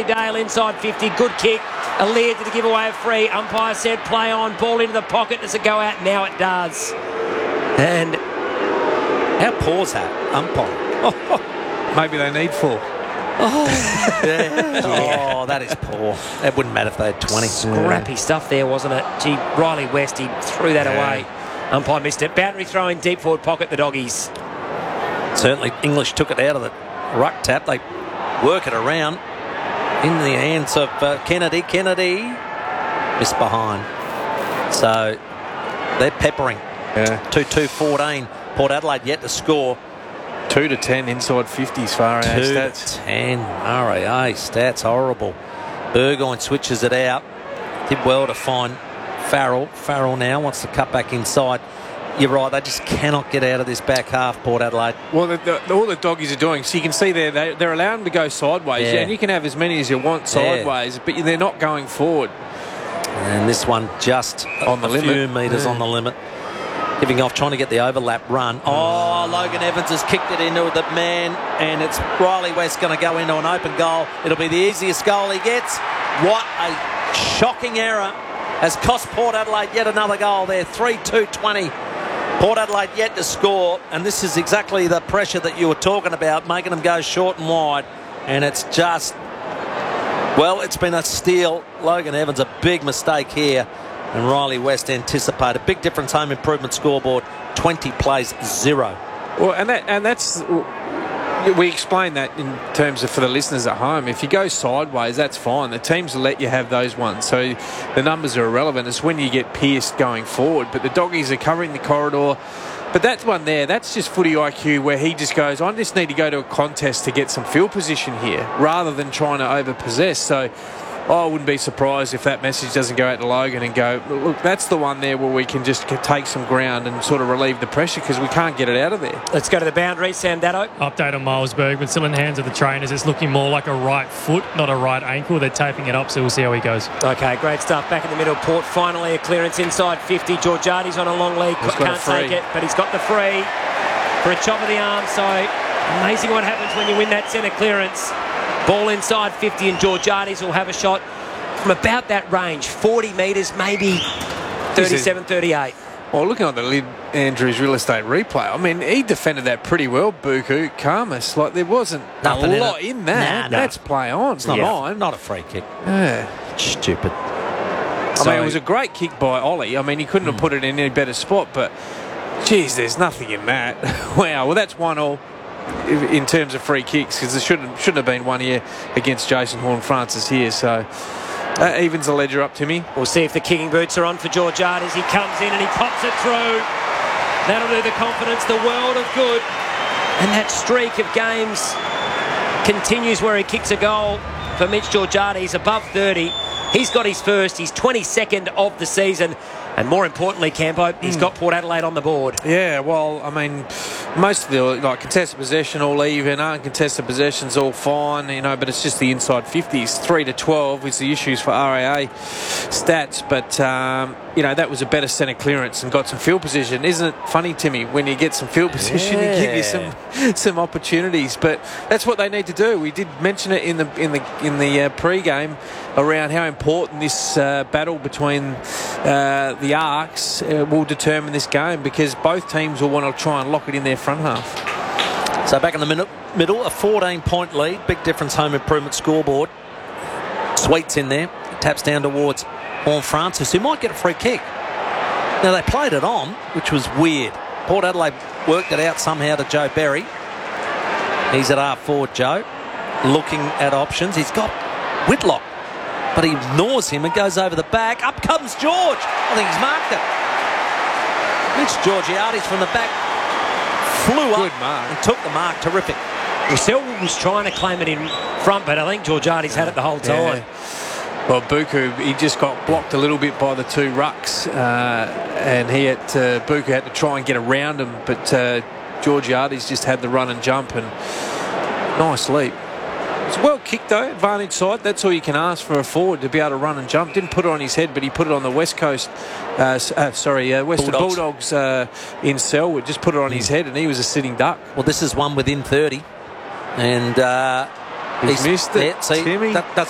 Bradley Dale inside 50. Good kick. Aliir to give away a free. Umpire said play on. Ball into the pocket. Does it go out? Now it does. And how poor's that umpire? Maybe they need 4. Oh, that is poor. It wouldn't matter if they had 20. Scrappy stuff there, wasn't it? Gee, Riley West, he threw that away. Umpire missed it. Boundary throw in deep forward pocket, the Doggies. Certainly, English took it out of the ruck tap. They work it around in the hands of Kennedy. Kennedy missed behind. So they're peppering. 2-2-14. Port Adelaide yet to score. 2-10 inside 50s for RAA stats. 2-10 RAA stats, horrible. Burgoyne switches it out. Did well to find Farrell. Farrell now wants to cut back inside. You're right, they just cannot get out of this back half, Port Adelaide. Well, all the Doggies are doing, so you can see they're allowing them to go sideways. Yeah, and you can have as many as you want sideways, but they're not going forward. And this one just on the limit. Few metres on the limit. Giving off, trying to get the overlap run. Oh, Logan Evans has kicked it into the man, and it's Riley West going to go into an open goal. It'll be the easiest goal he gets. What a shocking error has cost Port Adelaide yet another goal there. 3-2-20. Port Adelaide yet to score, and this is exactly the pressure that you were talking about, making them go short and wide, and it's just, well, it's been a steal. Logan Evans, a big mistake here. And Riley West anticipated. Big difference home improvement scoreboard. 20 plays 0. Well, and that's we explain that in terms of for the listeners at home. If you go sideways, that's fine. The teams will let you have those ones. So the numbers are irrelevant. It's when you get pierced going forward. But the Doggies are covering the corridor. But that one there, that's just footy IQ where he just goes, I just need to go to a contest to get some field position here rather than trying to overpossess. So I wouldn't be surprised if that message doesn't go out to Logan and go, look, that's the one there where we can just take some ground and sort of relieve the pressure because we can't get it out of there. Let's go to the boundary. Sam Dado. Update on Miles Bergman, still in the hands of the trainers. It's looking more like a right foot, not a right ankle. They're taping it up, so we'll see how he goes. Okay, great stuff. Back in the middle, Port finally a clearance inside 50. Georgiades on a long lead. Can't take it, but he's got the free for a chop of the arm. So amazing what happens when you win that centre clearance. Ball inside 50 and Georgiades will have a shot from about that range, 40 metres, maybe 37, 38. Well, looking at the Lyd Andrews real estate replay, I mean, he defended that pretty well, Buku Khamis. Like, there wasn't nothing a lot in that. That's play on. It's not mine. Not a free kick. Yeah. Stupid. I mean, it was a great kick by Ollie. I mean, he couldn't have put it in any better spot, but, geez, there's nothing in that. Wow, well, that's 1-1 in terms of free kicks because there shouldn't have been one here against Jason Horne-Francis here, so evens the ledger up, Timmy. We'll see if the kicking boots are on for Georgiades. He comes in and he pops it through. That'll do the confidence the world of good. And that streak of games continues where he kicks a goal for Mitch Georgiades above 30. He's got his first, his 22nd of the season. And more importantly, Campo, he's got Port Adelaide on the board. Yeah, well, I mean, most of the contested possession all even, uncontested possessions all fine, but it's just the inside 50s. 3-12 is the issues for RAA stats, but that was a better centre clearance and got some field position. Isn't it funny, Timmy, when you get some field position, you give you some opportunities, but that's what they need to do. We did mention it in the pre-game around how important this battle between the arcs will determine this game because both teams will want to try and lock it in their front half. So back in the middle, a 14-point lead, big difference home improvement scoreboard. Sweet's in there, taps down towards Horne-Francis, who might get a free kick. Now they played it on, which was weird. Port Adelaide worked it out somehow to Joe Berry. He's at R4, Joe, looking at options. He's got Whitlock, but he ignores him and goes over the back. Up comes George. I think he's marked it. Mitch Georgiades from the back flew up and took the mark. Terrific. Selwyn was trying to claim it in front, but I think Georgiades had it the whole time. Yeah. Well, Buku, he just got blocked a little bit by the two rucks, and Buku had to try and get around him, but Georgiades just had the run and jump, and nice leap. It's well kicked though, advantage side. That's all you can ask for a forward, to be able to run and jump. Didn't put it on his head, but he put it on the West Coast, Western Bulldogs in Selwood. Just put it on his head, and he was a sitting duck. Well, this is one within 30, and he's missed it. See, Timmy. That's